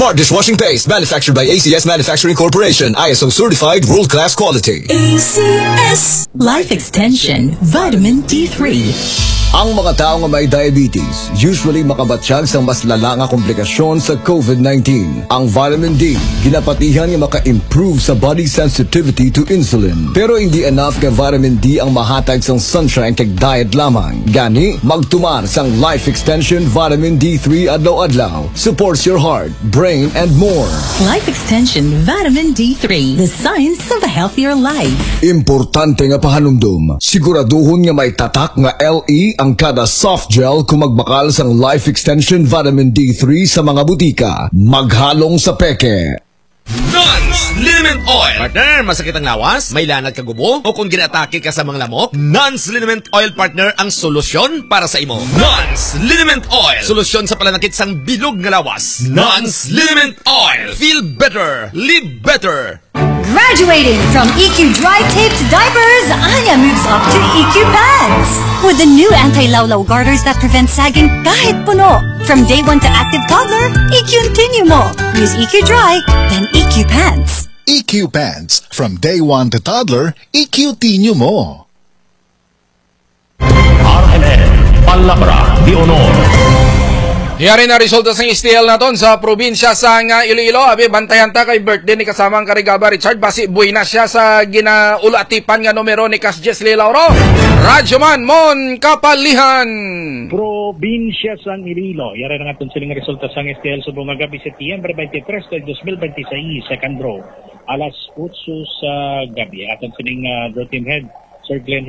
Smart dishwashing paste manufactured by ACS Manufacturing Corporation. ISO certified world-class quality. ACS Life Extension Vitamin D3. Ang mga tao nga may diabetes usually makabatsyag sa mas lala nga komplikasyon sa COVID-19. Ang vitamin D, ginapatihan nga maka-improve sa body sensitivity to insulin. Pero hindi enough nga vitamin D ang mahatag sang sunshine kag diet lamang. Gani, magtumar sang Life Extension Vitamin D3 adlaw-adlaw. Supports your heart, brain, and more. Life Extension Vitamin D3. The science of a healthier life. Importante nga pahanumdum. Siguraduhon nga may tatak nga LE ang kada soft gel kung magbakal sang Life Extension Vitamin D3 sa mga butika. Maghalong sa peke. Nance Liniment Oil. Partner, masakit ang lawas? May lanad ka gubo? O kung ginatake ka sa mga lamok? Nance Liniment Oil, partner, ang solusyon para sa imo. Nance Liniment Oil. Solusyon sa palanakit sang bilog nga lawas. Nance Liniment Oil. Feel better. Live better. Graduating from EQ Dry Taped Diapers, Anya moves up to EQ Pants. With the new anti-lawlaw garters that prevent sagging kahit puno. From day 1 to active toddler, EQ-tinyo mo. Use EQ Dry, then EQ Pants. EQ Pants. From day 1 to toddler, EQ-tinyo mo. RMN Palabra de Honor. Yari na resulta sa STL naton sa probinsya sa Iloilo. Abi, bantayan ta kay birthday ni kasamang Karigaba Richard. Basi buhay na siya sa ginaulatipan nga numero ni Kasjesli Lauro. Radyoman Mon Kapalihan. Probinsya sa Iloilo. Yari na nga silang resulta sa STL sa bunga gabi Setyembre 23, 2026 sa Kandro. Alas 8 sa gabi. Aton siling draw team head, Sir Glenn